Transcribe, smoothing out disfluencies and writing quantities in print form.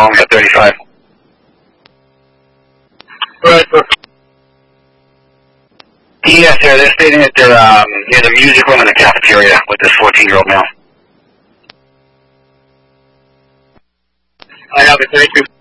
only got 35. Right, Yes, sir. They're stating that they're near the music room and the cafeteria with this 14-year-old male. I have it. Thank you.